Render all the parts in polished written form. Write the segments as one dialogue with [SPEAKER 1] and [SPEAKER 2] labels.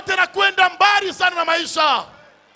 [SPEAKER 1] yote na kwenda mbali sana na maisha.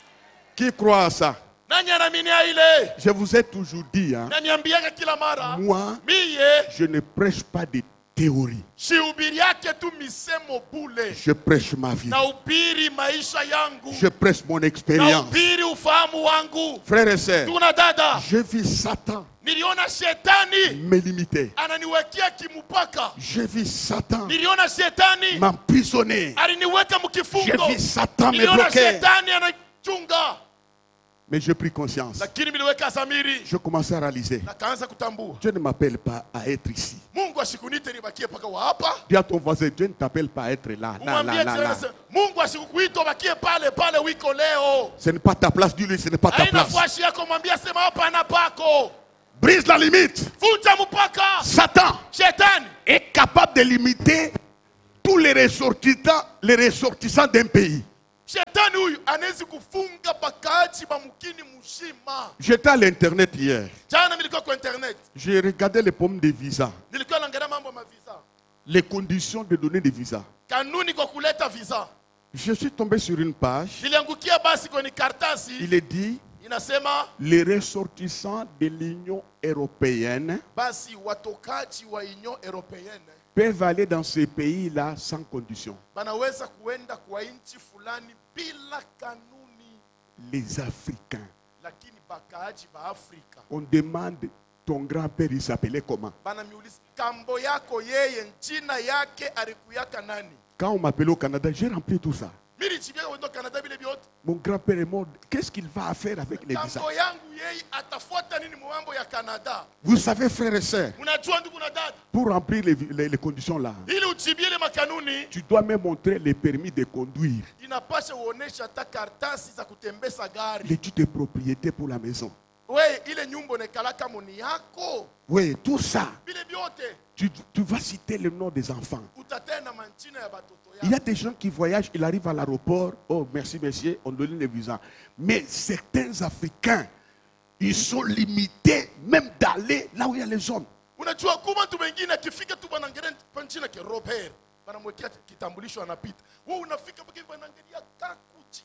[SPEAKER 2] Qui croit à ça?
[SPEAKER 1] Nani anaaminia ile?
[SPEAKER 2] Je vous ai toujours dit, hein,
[SPEAKER 1] Naniambiaga kila mara.
[SPEAKER 2] moi,
[SPEAKER 1] Miye
[SPEAKER 2] je ne prêche pas des théories.
[SPEAKER 1] sihubiri yake tu misemo bule.
[SPEAKER 2] Je prêche ma vie.
[SPEAKER 1] Na ubiri maisha yangu.
[SPEAKER 2] Je prêche mon
[SPEAKER 1] Na
[SPEAKER 2] expérience.
[SPEAKER 1] ubiri ufahamu wangu.
[SPEAKER 2] Frères et sœurs,
[SPEAKER 1] Tuna dada.
[SPEAKER 2] je vis Satan
[SPEAKER 1] Niliona shetani
[SPEAKER 2] me limiter.
[SPEAKER 1] ananiwekea kimupaka.
[SPEAKER 2] Je vis Satan
[SPEAKER 1] Niliona shetani
[SPEAKER 2] m'emprisonner.
[SPEAKER 1] aliniweka
[SPEAKER 2] Je
[SPEAKER 1] mkifungo.
[SPEAKER 2] vis Satan me
[SPEAKER 1] Niliona
[SPEAKER 2] bloquer.
[SPEAKER 1] shetani anachunga.
[SPEAKER 2] Mais j'ai pris conscience.
[SPEAKER 1] Lakini niliweka samiri.
[SPEAKER 2] Je commençais à réaliser.
[SPEAKER 1] Na kaanza kutambua.
[SPEAKER 2] Dieu ne m'appelle pas à être ici.
[SPEAKER 1] Mungu asikunite nibakie paka wa hapa.
[SPEAKER 2] Dis à ton voisin, Dieu ne t'appelle pas à être là. Là,
[SPEAKER 1] Umwambie
[SPEAKER 2] là, là, là.
[SPEAKER 1] tena Mungu asikukuita bakie pale pale wiko leo.
[SPEAKER 2] Ce n'est pas ta place, dis-lui, ce n'est pas ta
[SPEAKER 1] Haina
[SPEAKER 2] place.
[SPEAKER 1] fwashi yako, mwambie sema hapa na pako.
[SPEAKER 2] Brise la limite.
[SPEAKER 1] Vunja mpaka.
[SPEAKER 2] Satan
[SPEAKER 1] Shetani
[SPEAKER 2] est capable de limiter tous les ressortissants d'un pays.
[SPEAKER 1] Shetani huyu anaweza kufunga bakaaji ba mkini mzima.
[SPEAKER 2] J'étais à l'internet hier.
[SPEAKER 1] Jana nilikuwa kwa internet.
[SPEAKER 2] J'ai regardé les pommes de visa.
[SPEAKER 1] Nilikuwa naangalia mambo ma visa.
[SPEAKER 2] Les conditions de donner des visas.
[SPEAKER 1] Kanuni kwa kuleta visa.
[SPEAKER 2] Je suis tombé sur une page.
[SPEAKER 1] Niliangukia basi kwenye kartasi.
[SPEAKER 2] Il est dit,
[SPEAKER 1] Inasema
[SPEAKER 2] les ressortissants de l'Union européenne
[SPEAKER 1] basi watokaji wa Union Européenne
[SPEAKER 2] peuvent aller dans ces pays-là sans condition.
[SPEAKER 1] banaweza kuenda kwa nchi fulani bila kanuni.
[SPEAKER 2] Les Africains.
[SPEAKER 1] Lakini bakaaji ba Afrika.
[SPEAKER 2] On demande, ton grand-père, il s'appelait comment?
[SPEAKER 1] Banamiuliza kambo yako yeye njina yake alikuyaka nani?
[SPEAKER 2] Quand on m'appelait au Canada, j'ai rempli tout ça.
[SPEAKER 1] Mimi nilichibia kwa Canada bile biote.
[SPEAKER 2] Mon grand-père est mort. Qu'est-ce qu'il va faire avec les visas?
[SPEAKER 1] Kambo yangu yeye atafuata nini mambo ya Canada?
[SPEAKER 2] Vous savez, frères et sœurs,
[SPEAKER 1] Unajua ndugu na dada,
[SPEAKER 2] pour remplir les conditions là,
[SPEAKER 1] ili uchibie ile makanuni
[SPEAKER 2] tu dois me montrer les permis de conduire,
[SPEAKER 1] inapasha uonesha hata kartasi za kutembeza gari.
[SPEAKER 2] l'étude de propriété pour la maison.
[SPEAKER 1] We ile nyumba unekalaka moni yako.
[SPEAKER 2] Oui, tout ça.
[SPEAKER 1] Bile biote
[SPEAKER 2] Tu vas citer le nom des enfants.
[SPEAKER 1] utatenda manchina ya batoto
[SPEAKER 2] Il y a
[SPEAKER 1] yako.
[SPEAKER 2] des gens qui voyagent, ils arrivent à l'aéroport. Oh, merci, monsieur, on donne les visas. Mais certains Africains, ils sont limités même d'aller là où il y a les hommes.
[SPEAKER 1] Unajua kuma mtu mwingine akifika tu banangalia panchina ke Robert. Banamwekea kitambulisho anapita. Wewe unafika mpaka banangalia kakuchi.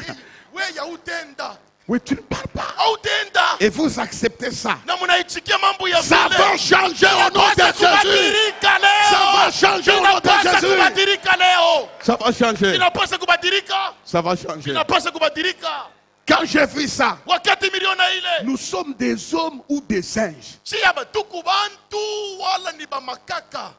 [SPEAKER 1] Wewe ya utenda.
[SPEAKER 2] Oui, tu ne parles pas.
[SPEAKER 1] Utenda.
[SPEAKER 2] Et vous acceptez ça.
[SPEAKER 1] Na mnaichikia mambo ya
[SPEAKER 2] Ça
[SPEAKER 1] vile.
[SPEAKER 2] va changer au nom de Jésus.
[SPEAKER 1] Kubadilika leo.
[SPEAKER 2] Ça va changer au nom de
[SPEAKER 1] Inapaswa
[SPEAKER 2] Jésus.
[SPEAKER 1] kubadilika leo.
[SPEAKER 2] Ça va changer.
[SPEAKER 1] Inapaswa kubadilika.
[SPEAKER 2] Ça va changer.
[SPEAKER 1] Inapaswa kubadilika.
[SPEAKER 2] Quand j'ai vu ça,
[SPEAKER 1] Wakati miliona ile.
[SPEAKER 2] nous sommes des hommes ou des singes.
[SPEAKER 1] Si hapa tuku bantu wala ni ba makaka.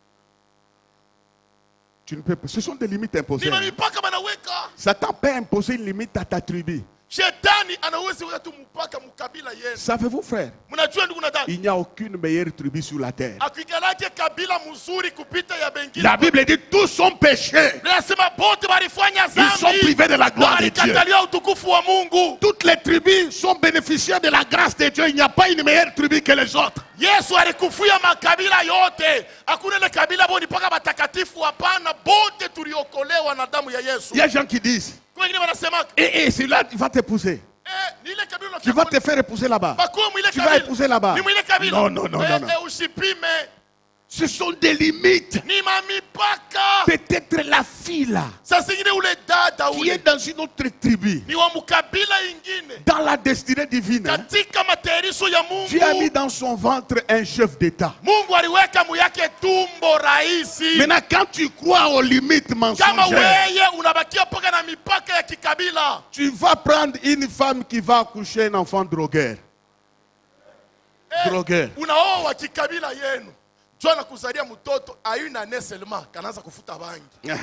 [SPEAKER 2] Tu ne peux pas. Ce sont des limites imposées.
[SPEAKER 1] Ni mipaka banaweka.
[SPEAKER 2] Satan peut imposer une limite à ta tribu.
[SPEAKER 1] Shetani anaweza weka tu mpaka mukabila yenu.
[SPEAKER 2] Savez-vous, frère,
[SPEAKER 1] Mnajua ndugu na dada?
[SPEAKER 2] il n'y a aucune meilleure tribu sur la terre.
[SPEAKER 1] Akikalake kabila mzuri kupita ya bengine.
[SPEAKER 2] La Bible dit tous sont péchés.
[SPEAKER 1] Nasema bote walifanya
[SPEAKER 2] Ils sont
[SPEAKER 1] dhambi.
[SPEAKER 2] privés de la gloire de Dieu.
[SPEAKER 1] Walikatalia utukufu wa Mungu.
[SPEAKER 2] Toutes les tribus sont bénéficiaires de la grâce de Dieu. Il n'y a pas une meilleure tribu que les autres.
[SPEAKER 1] Yesu alikufia makabila yote. Hakuna ile kabila boni paka batakatifu, hapana, bote tuliokolewa na damu ya Yesu.
[SPEAKER 2] Il y a des gens qui disent,
[SPEAKER 1] Kwa wengine wanasema
[SPEAKER 2] celui-là, il va t'épouser.
[SPEAKER 1] ni ile kabila
[SPEAKER 2] Tu vas te faire épouser là-bas.
[SPEAKER 1] Bakuwa mwile
[SPEAKER 2] Tu vas
[SPEAKER 1] kabila.
[SPEAKER 2] épouser là-bas.
[SPEAKER 1] Ni mwile kabila.
[SPEAKER 2] Non, non, non, non, non.
[SPEAKER 1] Usipime.
[SPEAKER 2] Ce sont des limites.
[SPEAKER 1] Ni mamipaka.
[SPEAKER 2] Peut-être la fille là,
[SPEAKER 1] Sasa ingine ule dada
[SPEAKER 2] qui
[SPEAKER 1] ule.
[SPEAKER 2] est dans une autre tribu,
[SPEAKER 1] Ni wa mukabila ingine.
[SPEAKER 2] dans la destinée divine, hein,
[SPEAKER 1] Katika matayarisho ya Mungu.
[SPEAKER 2] Dieu a mis dans son ventre un chef d'État.
[SPEAKER 1] Mungu aliweka muyake tumbo rahisi.
[SPEAKER 2] Maintenant, quand tu crois aux limites
[SPEAKER 1] Kama
[SPEAKER 2] mensongères,
[SPEAKER 1] weye unabakia paka na mipaka ya kikabila.
[SPEAKER 2] tu vas prendre une femme qui va accoucher un enfant drogueur. Drogueur.
[SPEAKER 1] Unaoa kikabila yenu. Jua na kuzalia mtoto ayuna neselma kanaanza kufuta bangi.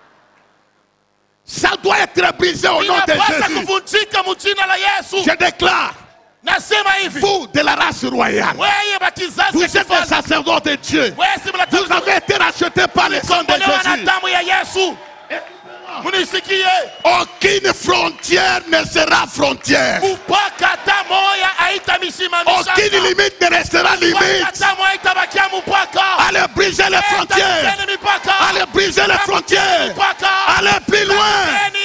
[SPEAKER 2] Ça doit être brisé au nom de
[SPEAKER 1] Inapasa
[SPEAKER 2] Jésus.
[SPEAKER 1] kuvunjika mjina la Yesu.
[SPEAKER 2] Je déclare,
[SPEAKER 1] Nasema hivi.
[SPEAKER 2] vous de la race royale,
[SPEAKER 1] Weye bakizazi
[SPEAKER 2] vous êtes des sacerdotes de Dieu. Vous avez été rachetés par le sang de
[SPEAKER 1] na
[SPEAKER 2] Jésus.
[SPEAKER 1] damu ya Yesu. Munisikie.
[SPEAKER 2] Aucune frontière ne sera frontière.
[SPEAKER 1] Mpaka hata moya haitamisimamisha.
[SPEAKER 2] Aucune limite ne restera limite.
[SPEAKER 1] Hata moya haitabakia mpaka.
[SPEAKER 2] Allez briser les frontières. Allez briser les frontières. Allez plus loin.